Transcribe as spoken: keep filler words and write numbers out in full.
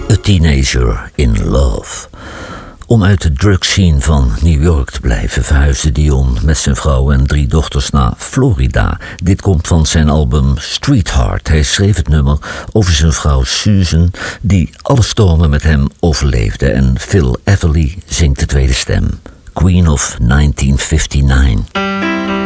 A Teenager in Love. Om uit de drugscene van New York te blijven verhuisde Dion met zijn vrouw en drie dochters naar Florida. Dit komt van zijn album Streetheart. Hij schreef het nummer over zijn vrouw Susan, die alle stormen met hem overleefde. En Phil Everly zingt de tweede stem. Queen of negentien vijfenvijftig.